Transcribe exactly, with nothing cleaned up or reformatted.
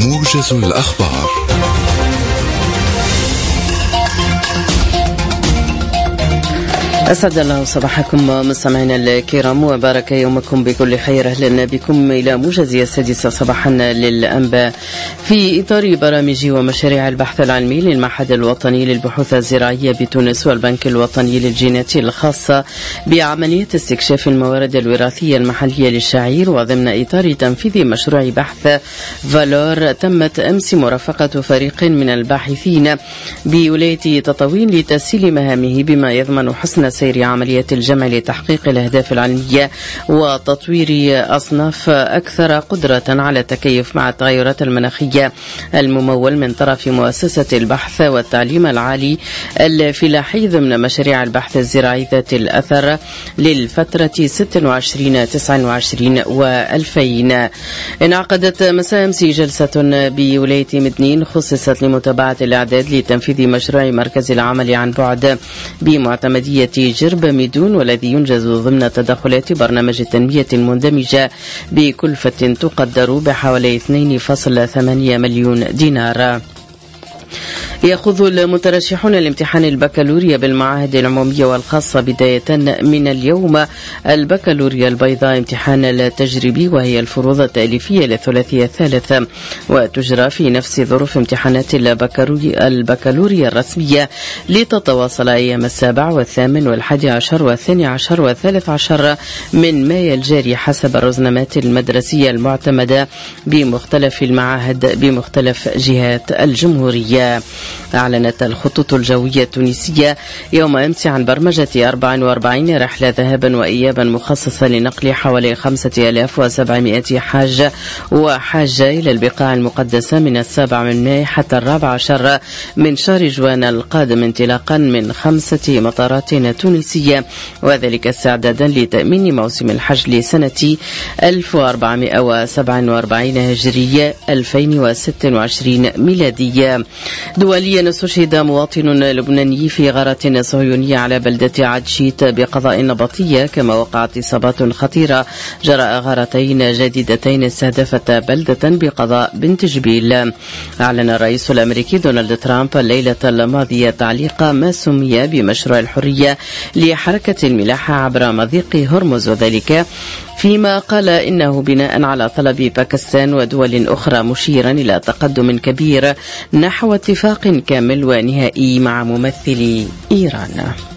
موجز الأخبار. أسعد الله صباحكم مستمعينا الكرام وبارك يومكم بكل خير. أهلا بكم إلى موجز السادسة صباحا للأنباء في إطار برامج ومشاريع البحث العلمي للمعهد الوطني للبحوث الزراعية بتونس والبنك الوطني للجينات الخاصة بعملية استكشاف الموارد الوراثية المحلية للشعير، وضمن إطار تنفيذ مشروع بحث فالور. تمت أمس مرافقة فريق من الباحثين بولاية تطاوين لتسهيل مهامه بما يضمن حسن سير عملية الجمع لتحقيق الأهداف العلمية وتطوير أصناف أكثر قدرة على التكيف مع التغيرات المناخية، الممول من طرف مؤسسة البحث والتعليم العالي الفلاحي ضمن مشاريع البحث الزراعي ذات الأثر للفترة ستة وعشرين تسعة وعشرين وألفين. انعقدت مساء أمس جلسة بولاية مدنين خصصت لمتابعة الإعداد لتنفيذ مشروع مركز العمل عن بعد بمعتمدية جرب ميدون، والذي ينجز ضمن تدخلات برنامج التنمية المندمجة بكلفة تقدر بحوالي اثنين فاصلة ثمانية مليون دينار. يأخذ المترشحون لامتحان البكالوريا بالمعاهد العمومية والخاصة بداية من اليوم البكالوريا البيضاء امتحان التجريبي، وهي الفروض التأليفية للثلاثية الثالثة، وتجرى في نفس ظروف امتحانات البكالوريا, البكالوريا الرسمية لتتواصل أيام السابع والثامن والحادي عشر والثاني عشر والثالث عشر من مايو الجاري حسب الرزنامات المدرسية المعتمدة بمختلف المعاهد بمختلف جهات الجمهورية. أعلنت الخطوط الجوية التونسية يوم أمس عن برمجة أربع وأربعين رحلة ذهابا وإيابا مخصصة لنقل حوالي خمسة آلاف وسبعمائة حاج وحاجة إلى البقاع المقدسة من السابع من مايو حتى الرابع عشر من شهر جوان القادم، انطلاقا من خمسة مطارات تونسية، وذلك استعدادا لتأمين موسم الحج لسنة ألف وأربعمائة وسبعة وأربعين هجرية ألفين وستة وعشرين ميلادية. دوليا استشهد مواطن لبناني في غارة صهيونية على بلدة عدشيت بقضاء نبطية، كما وقعت إصابات خطيرة جراء غارتين جديدتين استهدفتا بلدة بقضاء بنت جبيل. أعلن الرئيس الأمريكي دونالد ترامب الليلة الماضية تعليق ما سمي بمشروع الحرية لحركة الملاحة عبر مضيق هرمز، وذلك فيما قال إنه بناء على طلب باكستان ودول أخرى، مشيرا إلى تقدم كبير نحو اتفاق كامل ونهائي مع ممثلي إيران.